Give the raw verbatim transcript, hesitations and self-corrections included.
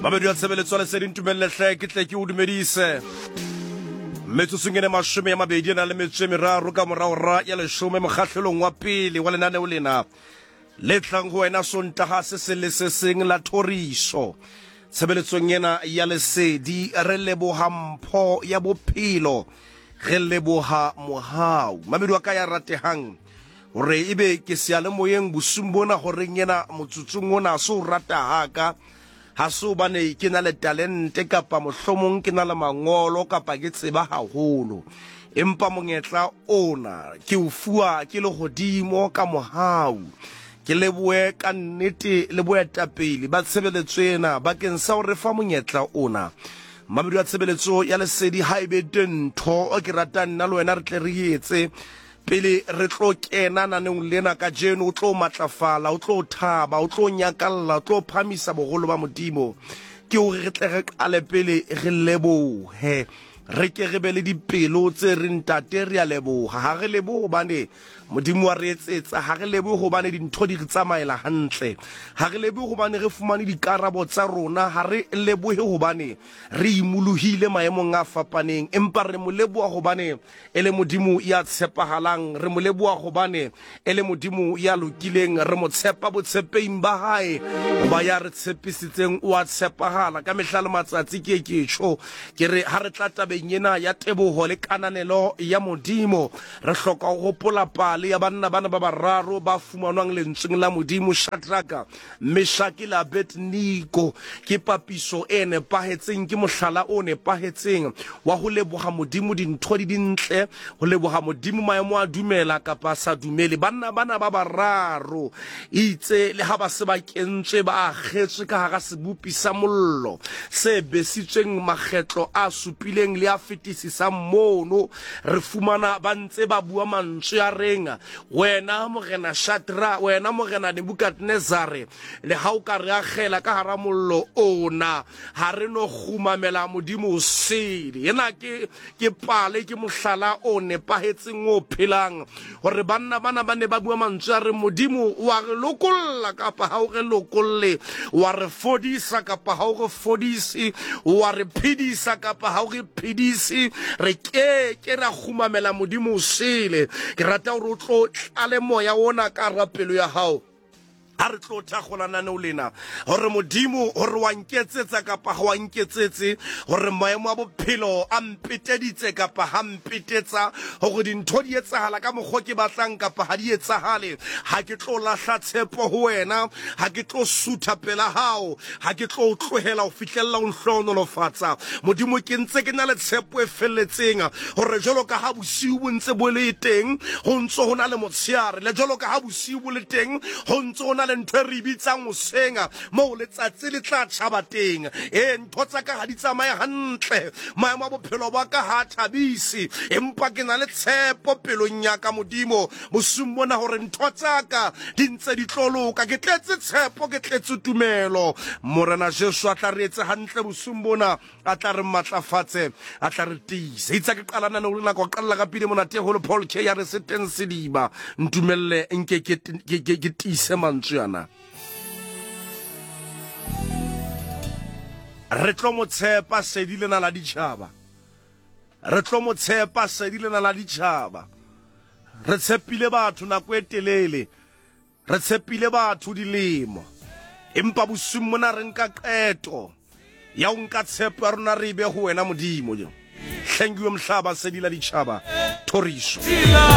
Mabedi ya tshebeletso le seding tumelle hle ke tle ke o dumedise. Metsotso ngene mashome ya mabedi na le metso e meraro ka morao ra ya leshome mokgahlelong wa pele wa lenaneo lena. Le tlang ho wena Sontaga se se le se seng la thoriso. Tshebeletsong yena ya lesedi re leboha mpho ya bophelo. Re leboha mohau. Mabedi wa ka ya ratehang. Hore ibe ke siale moyeng bosumbona hore yena motsutsung ona so rata haka. Ha so bane ke na le talente kapa mohlomong ke na le mangolo kapa ke tseba haholo. Empa monyetla ona ke o fuwa ke le godimo ka mohau. Ke leboe ka nnete le boetapele ba tshebeletso ena bakeng sa hore fa monyetla ona. Mabedi wa tshebeletso ya lesedi ha ebe dintho o ke ratang nna le wena re tle re etse pele re tlo kena naneng lena ka jeno o tlo matlafala o tlo thaba o tlo nyakalla o tlo phamisa bogolo ba modimo ke o re tle re qale pele re lebohe re ke re be le dipelo tse re ntate re a leboha ha re leboha bane modimo wa re etsetsa ha re leboha hobane dintho di re tsamaela hantle ha re leboha hobane re fumane dikarabo tsa rona ha re lebohe hobane re imoluhile maemong a fapaneng empa re mo leboha hobane ele modimo ya tshepahalang re mo leboha hobane ele modimo ya lokileng re mo tshepa botshepeing ba hae ba ya re tshepisitseng o a tshepahala ka mehlala matsatsi ke ke tsho ke re ha re tla tabeng ya teboho le kananelo ya modimo re hloka go gopola pale ya banna bana ba bararo ba fumanwang lentsweng la modimo Shadraka Meshaki le Abednego ke papiso e nepahetseng ke mohlala o nepahetseng wa ho leboha modimo dintho di dintle ho leboha modimo maemo a dumela kapa sa dumele banna bana ba bararo itse le ha ba se ba kentswe ba akgetswe ka hara sebupi sa mollo se besitsweng makgetlo a supileng le a fetisisa mono re fumana ba ntse ba bua mantswe a renga wena morena Shadraka wena morena Nebukadnezar le ha o ka re agela ka hara mollo ona ha re no khumamela modimo sele yena ke ke pale ke mohlala o nepahetseng o phelang hore banna bana ba ne ba bua mantswe a re modimo wa re lokolla kapa ha o re lokolle wa re fodisa kapa ha o re fodisi wa re phidisa kapa ha o re phidisi re ke ke ra khumamela modimo sele ke rata hore o tlo tlale moya ona ka rapelo ya hao ha re tlo thagolana ne o lena hore modimo hore wa nketsetsa kapa ha wa nketsetse hore maemo a bophelo a mpeteditse kapa ha mpetetsa hore dintho di etsahala ka mogho ke batlang kapa ha di etsahale ha ke tlo lahla tshepo ho wena ha ke tlo sutha pela hao ha ke tlo tlohela ho fihlella o nhlonolofatsa modimo ke ntse ke na le tshepo e felletseng hore jalo ka ha bosiu bo ntse bo le teng ho ntso hona le motsheare le jalo ka ha bosiu bo le teng ho ntso hona le ntho re bitsang o senga mo letsatsi le tla tshaba teng e ntho tsa ka ha di tsamaya hantle maemo a bophelo ba ka ha thabisi empa ke na le tshepo pelong ya ka modimo mosummona hore ntho tsa ka di ntse di tloloka ke tletse tshepo ke tletse tumelo morena Jesu a tla re etse hantle bosumbona a tla re matlafatse a tla re tiise itse ke qalana ne o lena go qalla ka pele monate holo Paul K ya re seteng sediba ntumelle nke ke ke tiise mantswe yana re tlo mo tshepa sedi lena la ditšhaba re tlo mo tshepa sedi lena la ditšhaba re tshepile batho nako e telele re tshepile batho dilemo empa bosung mona re nka qeto ya o nka tshepo ya rona re be ho wena modimo thank you mhlaba sedi la ditšhaba thoriso